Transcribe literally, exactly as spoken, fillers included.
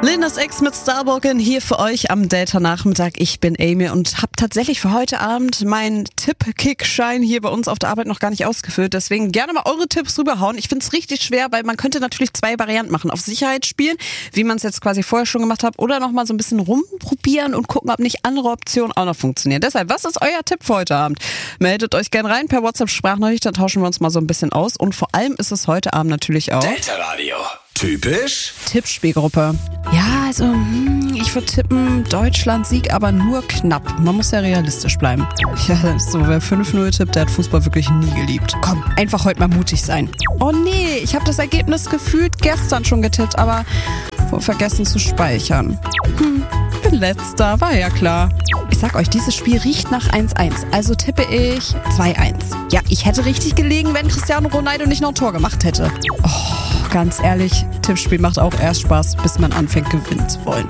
Lil Nas X mit Starboken hier für euch am Delta-Nachmittag. Ich bin Amy und habe tatsächlich für heute Abend meinen Tipp-Kick-Schein hier bei uns auf der Arbeit noch gar nicht ausgefüllt. Deswegen gerne mal eure Tipps rüberhauen. Ich finde es richtig schwer, weil man könnte natürlich zwei Varianten machen. Auf Sicherheit spielen, wie man es jetzt quasi vorher schon gemacht hat, oder nochmal so ein bisschen rumprobieren und gucken, ob nicht andere Optionen auch noch funktionieren. Deshalb, was ist euer Tipp für heute Abend? Meldet euch gerne rein per WhatsApp-Sprachnachricht, dann tauschen wir uns mal so ein bisschen aus. Und vor allem ist es heute Abend natürlich auch Delta Radio. Typisch Tippspielgruppe. Ja, also hm, ich würde tippen, Deutschland Sieg, aber nur knapp. Man muss ja realistisch bleiben. Ja, so wer fünf null tippt, der hat Fußball wirklich nie geliebt. Komm, einfach heute mal mutig sein. Oh nee, ich habe das Ergebnis gefühlt gestern schon getippt, aber wohl vergessen zu speichern. Hm, bin letzter, war ja klar. Ich sag euch, dieses Spiel riecht nach eins eins, also tippe ich zwei eins. Ja, ich hätte richtig gelegen, wenn Cristiano Ronaldo nicht noch ein Tor gemacht hätte. Oh, ganz ehrlich, Tippspiel macht auch erst Spaß, bis man anfängt gewinnen zu wollen.